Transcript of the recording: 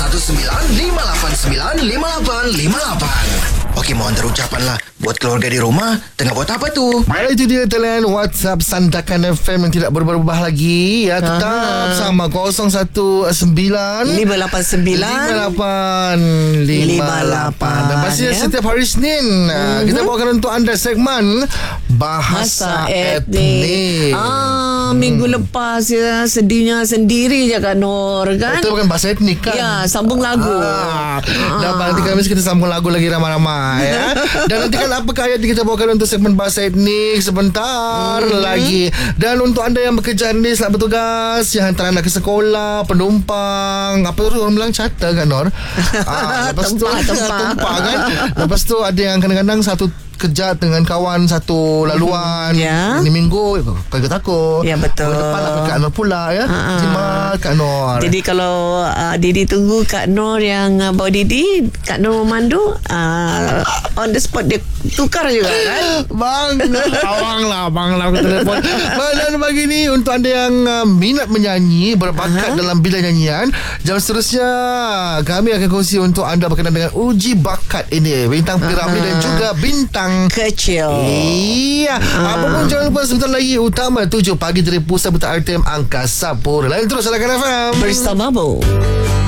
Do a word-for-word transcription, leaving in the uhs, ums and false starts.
satu sembilan lima lapan sembilan lima lapan lima lapan. Okey, mohon terucapanlah buat keluarga di rumah tengah buat apa tu? Itu dia talian WhatsApp Sandakan F M yang tidak berubah lagi ya, tetap Aha. sama kosong satu sembilan lima lapan sembilan lima lapan lima lapan. Dan pastinya ya? Setiap hari Senin mm-hmm. kita bawakan untuk anda segmen Bahasa, Bahasa Etnik. Ah, minggu hmm. lepas ya, sedihnya sendiri je Kak Nur kan. Itu bukan bahasa etnik kan? Ya, sambung lagu. Ah. Dan nanti kami kita sambung lagu lagi ramai-ramai ya. Dan nanti kan apakah ayat kita bawakan untuk segmen bahasa etnik sebentar hmm. lagi. Dan untuk anda yang bekerja ni, selamat bertugas, yang hantar anak ke sekolah, penumpang, apa tu orang bilang charter kan Nur? Ah, lepas tu tempah kan. Lepas tu ada yang kadang-kadang satu kerja dengan kawan satu laluan ya. Ini minggu kagak takut. Ya betul. Minggu depan lah Kak Nur pula ya. Terima Kak Nur. Jadi kalau uh, Didi tunggu Kak Nur yang uh, bawa Didi, Kak Nur memandu, uh, on the spot dia tukar juga kan. Bang, abang lah, abang lah aku telefon. Dan bagi ni untuk anda yang uh, minat menyanyi, berbakat uh-huh. dalam bidang nyanyian, jam seterusnya kami akan kongsi untuk anda berkenaan dengan uji bakat ini, bintang piramid uh-huh. dan juga bintang kecil. Iya. Ah. Apa pun jangan lupa sebentar lagi Utama tujuh pagi dari Pusat Buta R T M Angkasa Pura. Lain terus Sandakan F M bersama Bo.